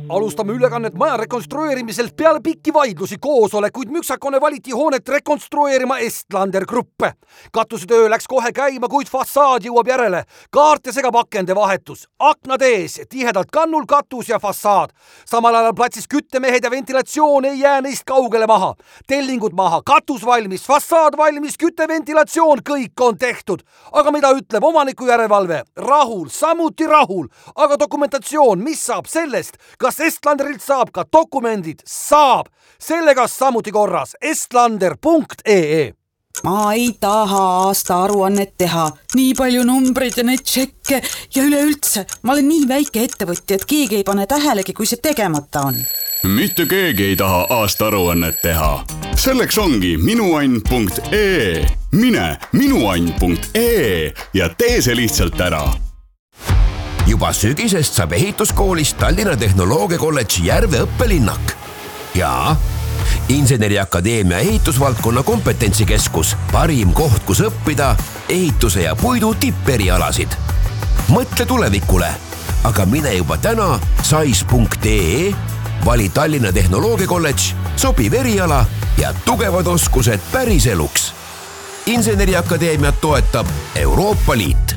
Alustame ülekannet maja rekonstrueerimiselt peale pikki vaidlusi koosolekuid müksakone valiti hoonet rekonstrueerima Estlander Grupp. Katusetöö läks kohe käima, kuid fassaad jõuab järele. Kaart ja segapakende vahetus. Aknad ees, tihedalt kannul katus ja fassaad. Samal ajal platsis küttemehed ja ventilatsioon ei jää neist kaugele maha. Tellingud maha, katus valmis, fassaad valmis, kütteventilatsioon, kõik on tehtud. Aga mida ütleb omaniku järelevalve? Rahul, samuti rahul. Aga dokumentatsioon, mis saab sellest? Kas Estlanderilt saab ka dokumendid? Saab. Sellega samuti korras. Estlander.ee. Ma ei taha aasta aruannet teha. Nii palju numbreid ja neid tšekke ja üleüldse. Ma olen nii väike ettevõtja, et keegi ei pane tähelegi, kui see tegemata on. Mitte keegi ei taha aasta aruannet teha. Selleks ongi minuann.ee. Mine minuann.ee ja tee see lihtsalt ära. Juba sügisest saab ehituskoolis Tallinna Tehnoloogiakolledži Järve õppelinnak. Ja Inseneriakadeemia ehitusvaldkonna kompetentsikeskus, parim koht, kus õppida ehituse ja puidu tipperialasid. Mõtle tulevikule, aga mine juba täna sais.ee, vali Tallinna Tehnoloogiakolledž, sobiv eriala ja tugevad oskused päris eluks. Inseneriakadeemiat toetab Euroopa Liit.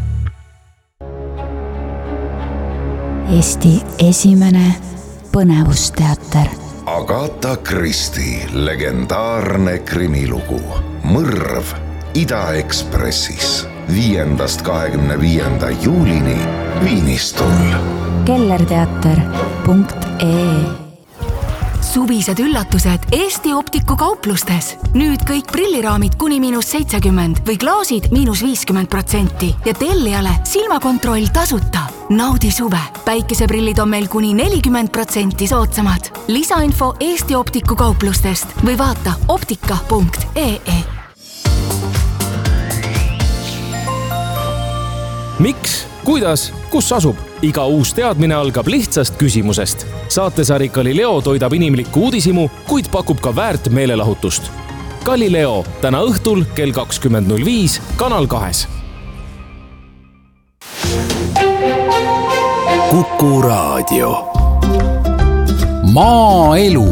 Eesti esimene põnevusteater. Agatha Christie legendaarne krimilugu Mõrv Ida-Ekspressis 5.–25. juulini Viinistul. Kellerteater.ee. Suvised üllatused Eesti Optiku kauplustes. Nüüd kõik prilliraamid kuni -70% või klaasid -50% ja tellijale silmakontroll tasuta. Naudi suve. Päikeseprillid on meil kuni 40% soodsamad. Lisainfo Eesti Optiku kauplustest või vaata optika.ee. Miks? Kuidas? Kus asub? Iga uus teadmine algab lihtsast küsimusest. Saatesari Galileo toidab inimlikku uudisimu, kuid pakub ka väärt meelelahutust. Galileo täna õhtul kell 20.05 Kanal 2. Kuku Raadio. Maaelu.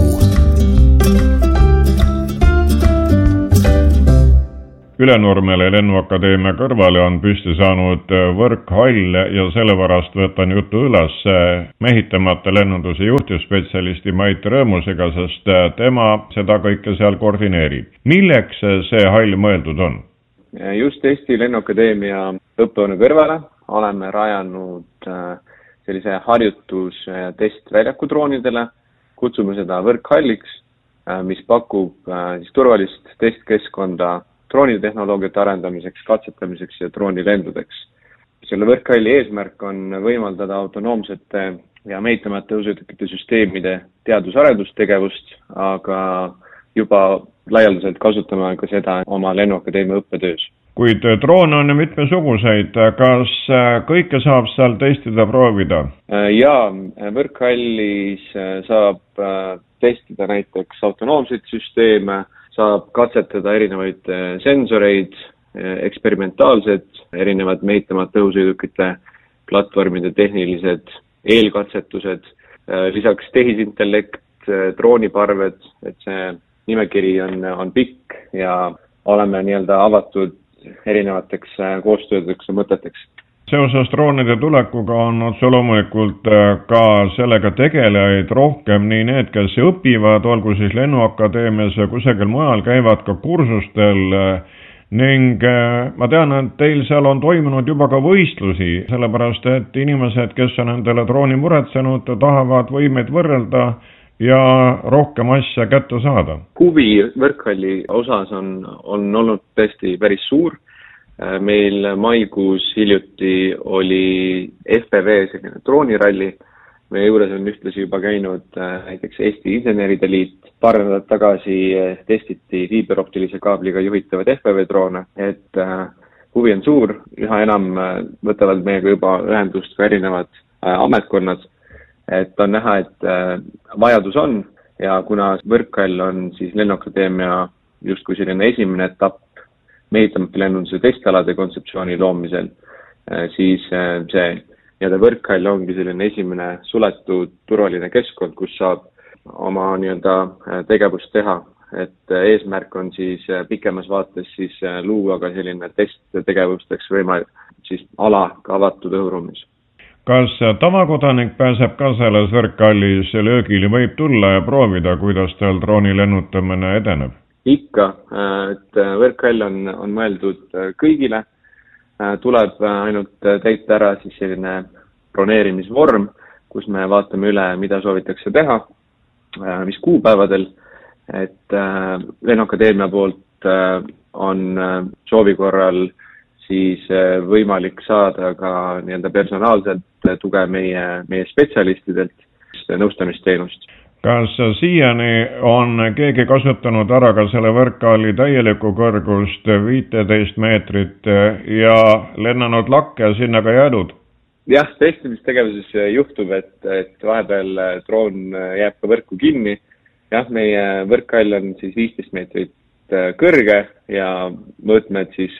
Ülenurmele Lennuakadeemia kõrvale on püsti saanud võrkhall ja sellepärast võtan jutu üles mehitamata lennunduse juhtivspetsialisti Mait Rõõmusega, sest tema seda kõike seal koordineerib. Milleks see hall mõeldud on? Just Eesti Lennuakadeemia õppehoone kõrvale oleme rajanud sellise harjutus- ja testväljaku droonidele. Kutsume seda võrkhalliks, mis pakub turvalist testkeskkonda droonitehnoloogiate arendamiseks, katsetamiseks ja droonilendudeks. Selle võrkhalli eesmärk on võimaldada autonoomsete ja mehitamata õhusõidukite süsteemide teadus-arendustegevust, aga juba laialdaselt kasutame ka seda oma Lennuakadeemia õppetöös. Kuid droone on mitmesuguseid. Kas kõike saab seal testida, proovida? Jaa, võrkhallis saab testida näiteks autonoomseid süsteeme, saab katsetada erinevaid sensoreid, eksperimentaalsed, erinevad mehitamata õhusõidukite platvormide tehnilised eelkatsetused, lisaks tehisintellekt, drooniparved, et see nimekiri on pikk ja oleme nii-öelda avatud erinevateks koostöödeks ja mõteteks. Seoses droonide tulekuga on otse loomulikult ka sellega tegelejaid rohkem, nii need, kes õpivad, olgu siis Lennuakadeemias ja kusagil mujal, käivad ka kursustel ning ma tean, et teil seal on toimunud juba ka võistlusi, sellepärast et inimesed, kes on endale drooni muretsenud, tahavad võimeid võrrelda ja rohkem asja kätte saada. Huvi võrkhalli osas on olnud tõesti päris suur. Meil maikuus hiljuti oli FPV selline drooniralli. Meie juures on ühtlasi juba käinud näiteks Eesti Inseneride Liit. Paar nädalat tagasi testiti fiiberoptilise kaabliga juhitavad FPV droone, et huvi on suur. Üha enam võtavad meiega juba ühendust ka erinevad ametkonnad, et on näha, et vajadus on ja kuna võrkhall on siis Lennuakadeemia justkui selline esimene etapp mehitamata lennunduse testalade kontseptsiooni loomisel, siis see nii-öelda võrkhall ongi selline esimene suletud turvaline keskkond, kus saab oma nii-öelda tegevust teha, et eesmärk on siis pikemas vaates siis luua ka selline testtegevusteks siis ala ka avatud õhuruumis. Kas tavakodanik pääseb ka selles võrkhallis löögile, võib tulla ja proovida, kuidas tal drooni lennutamine edeneb? Ikka, et võrkhall on mõeldud kõigile, tuleb ainult täita ära siis selline broneerimisvorm, kus me vaatame üle, mida soovitakse teha, mis kuupäevadel, et Lennuakadeemia poolt on soovi korral siis võimalik saada ka nii-öelda personaalselt tuge meie spetsialistidelt nõustamisteenust. Kas siiani on keegi kasutanud ära ka selle võrkhalli täielikku kõrgust 15 meetrit ja lennanud lakke sinna ka jäädud? Jah, testimistegevuses juhtub, et vahepeal droon jääb ka võrku kinni. Jah, meie võrkhall on siis 15 meetrit kõrge ja mõõtmed siis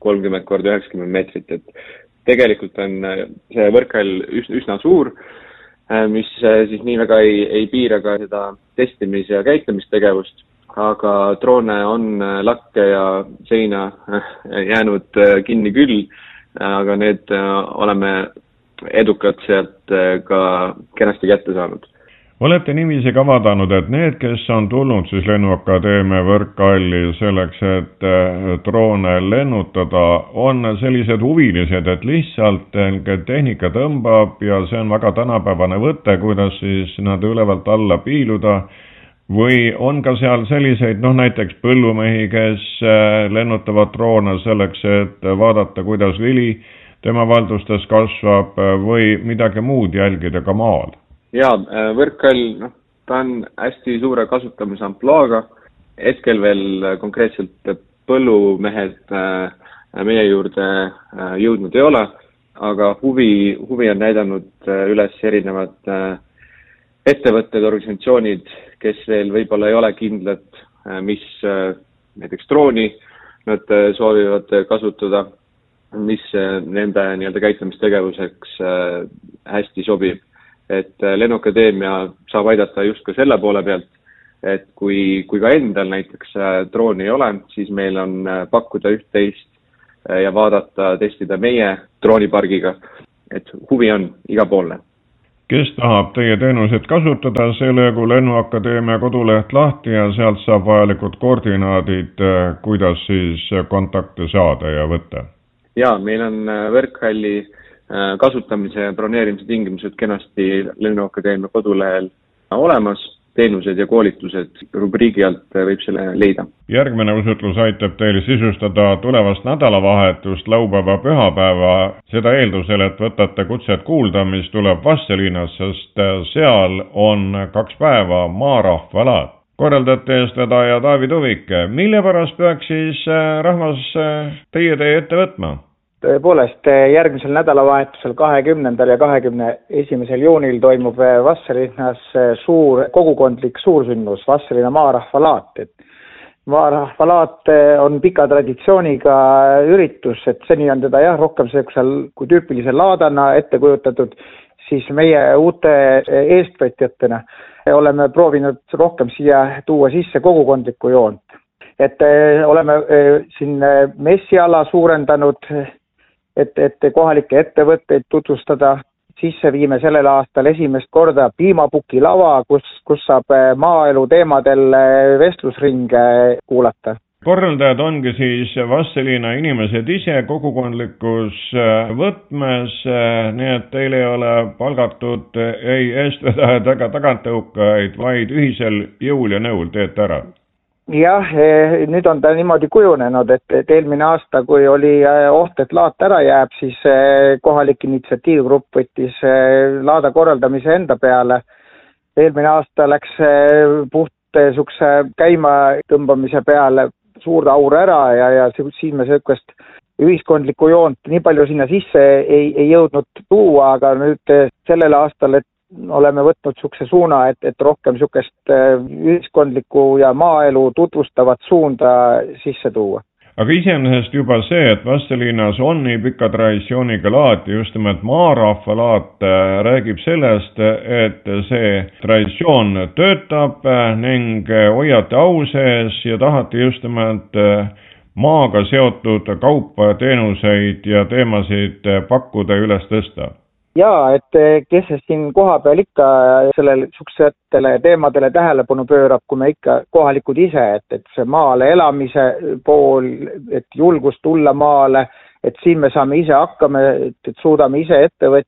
30x90 meetrit, et tegelikult on see võrkhall üsna suur, mis siis nii väga ei piira ka seda testimis- ja käitlemistegevust, aga droone on lakke ja seina jäänud kinni küll, aga need oleme edukad sealt ka kenasti kätte saanud. Olete niiviisi ka vaadanud, et need, kes on tulnud siis Lennuakadeemia võrkhalli selleks, et droone lennutada, on sellised huvilised, et lihtsalt tehnika tõmbab ja see on väga tänapäevane võte, kuidas siis nad ülevalt alla piiluda, või on ka seal selliseid, näiteks põllumehi, kes lennutavad droone selleks, et vaadata, kuidas vili tema valdustes kasvab või midagi muud jälgida ka maal? Jaa, võrkhall, ta on hästi suure kasutamise amplaaga. Hetkel veel konkreetselt põllumehed meie juurde jõudnud ei ole, aga huvi on näidanud üles erinevad ettevõtted, organisatsioonid, kes veel võib-olla ei ole kindlad, mis näiteks drooni nad soovivad kasutada, mis nende nii-öelda käitlemistegevuseks hästi sobib. Et Lennuakadeemia saab aidata just ka selle poole pealt, et kui ka endal näiteks drooni ei ole, siis meil on pakkuda üht-teist ja vaadata, testida meie droonipargiga, et huvi on igapoolne. Kes tahab teie teenuseid kasutada, see löögu Lennuakadeemia koduleht lahti ja sealt saab vajalikud koordinaadid, kuidas siis kontakte saada ja võtta? Jaa, meil on võrkhalli kasutamise ja broneerimise tingimused kenasti Lennuakadeemia kodulehel olemas, teenused ja koolitused rubriigi alt võib selle leida. Järgmine usutlus aitab teil sisustada tulevast nädalavahetust laupäeva pühapäeva, seda eeldusel, et võtate kutset kuulda, mis tuleb Vastseliinas, sest seal on 2 päeva maarahvalaat. Korraldate eestvedaja Taavi Tuvike, mille pärast peaks siis rahvas teie ette võtma? Tõepoolest, järgmisel nädalavahetusel 20. ja 21. juunil toimub Vastseliinas suur kogukondlik suursündmus, Vastseliina maarahvalaat. Maarahvalaat on pika traditsiooniga üritus, et seni on teda rohkem kui tüüpilise laadana ette kujutatud, siis meie uute eestvõtjatena oleme proovinud rohkem siia tuua sisse kogukondlikku joont. Et oleme siin messiala suurendanud, et kohalikke ettevõtteid tutvustada, sisse viime sellel aastal esimest korda piimapuki lava, kus saab maaelu teemadel vestlusringe kuulata. Korraldajad ongi siis Vastseliina inimesed ise kogukondlikus võtmes, nii et teil ei ole palgatud ei eestvedajad ega taganttõukajaid, vaid ühisel jõul ja nõul teete ära. Jah, nüüd on ta niimoodi kujunenud, et eelmine aasta, kui oli oht, et laat ära jääb, siis kohalik initsiatiivgrupp võttis laada korraldamise enda peale. Eelmine aasta läks puht sukse käima tõmbamise peale suur aur ära ja siin me sellist ühiskondlikku joont nii palju sinna sisse ei jõudnud tuua, aga nüüd sellel aastal, et oleme võtnud sukse suuna, et rohkem sukest ühiskondlikku ja maaelu tutvustavat suunda sisse tuua. aga iseenesest juba see, et Vastseliinas on nii pika traditsiooniga laat ja just nimelt maarahva laat räägib sellest, et see traditsioon töötab ning hoiate au sees ja tahate just nimelt maaga seotud kaupa, teenuseid ja teemasid pakkuda ja üles tõsta. Jaa, et kes siin koha peal ikka sellele suksetele teemadele tähelepanu pöörab, kui me ikka kohalikud ise, et see maale elamise pool, et julgus tulla maale, et siin me saame ise hakkame, et suudame ise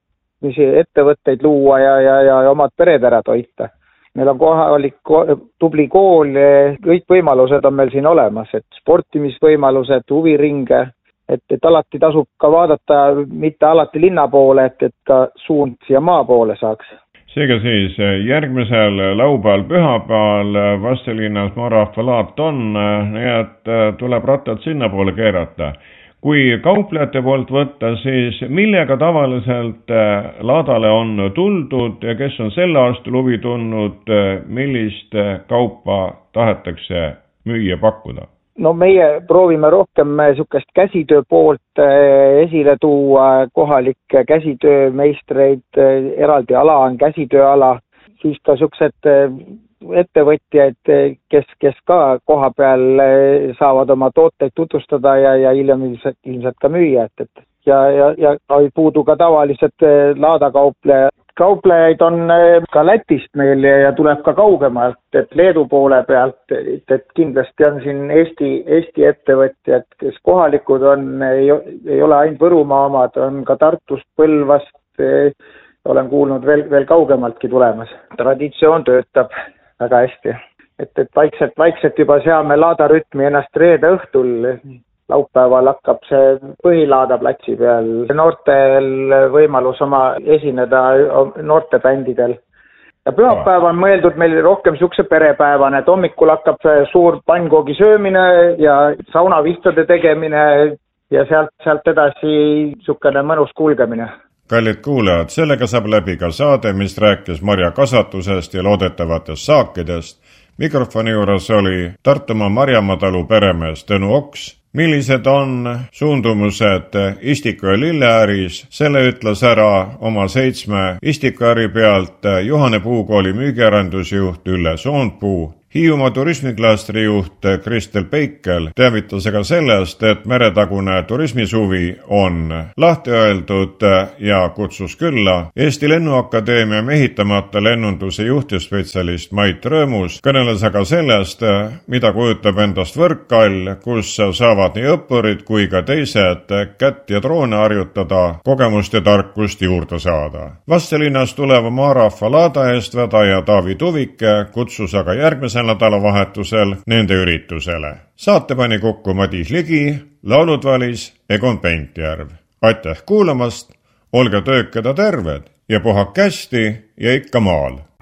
ettevõtteid luua ja omad pered ära toita. Meil on kohalik tubli kool, kõik võimalused on meil siin olemas, et sportimisvõimalused, huviringe, et alati tasub ka vaadata, mitte alati linna poole, et ka suund siia maa poole saaks. Seega siis järgmisel laupäeval, pühapäeval Vastseliinas maarahva laat on, nii et tuleb rattad sinna poole keerata. Kui kauplejate poolt võtta, siis millega tavaliselt laadale on tuldud ja kes on selle aastal huvi tundnud, millist kaupa tahetakse müüa pakkuda? No meie proovime rohkem niisugust käsitöö poolt esile tuua, kohalikke käsitöömeistreid, eraldi ala on käsitööala, siis ka niisugused ettevõtjaid, kes ka koha peal saavad oma tooteid tutvustada ja hiljem ilmselt ka müüa, ja ei puudu ka tavalised laadakauplejad. Kauplejaid on ka Lätist meil ja tuleb ka kaugemalt, et Leedu poole pealt, et kindlasti on siin Eesti ettevõtjad, kes kohalikud on, ei ole ainult Võrumaa omad, on ka Tartust, Põlvast, olen kuulnud veel kaugemaltki tulemas. Traditsioon töötab väga hästi, et vaikselt juba seame laadarütmi ennast reede õhtul. Laupäeval hakkab see põhilaadaplatsi peal noortel võimalus oma esineda noortebändidel. Ja pühapäev on mõeldud meil rohkem niisuguse perepäevane, et hommikul hakkab suur pannkoogi söömine ja saunavistade tegemine ja sealt edasi niisugune mõnus kulgemine. Kallid kuulajad, sellega saab läbi ka saade, mis rääkis marjakasvatusest ja loodetavatest saakidest. Mikrofoni juures oli Tartumaa Marjamaa talu peremees Tõnu Oks. Millised on suundumused istiku- ja lilleäris, selle ütles ära oma 7 istikuäri pealt Juhane Puukooli müügiarendusjuht Ülle Soonpuu. Hiiumaa turismiklastri juht Kristel Peikel teavitas aga sellest, et meretagune turismisuvi on lahti öeldud ja kutsus külla Eesti Lennuakadeemia mehitamata lennunduse juhtivspetsialist Mait Rõõmus, kõneles aga sellest, mida kujutab endast võrkkall, kus saavad nii õppurid kui ka teised kätt ja droone harjutada, kogemust ja tarkust juurde saada. Vastseliinas tuleva maarahva laada eestvedaja Taavi Tuvike kutsus aga järgmisel nädalavahetusel nende üritusele. Saate pani kokku Madis Ligi, laulud valis Egon Pentjärv. Aitäh kuulamast, olge töökeda terved ja puhake hästi ja ikka maal!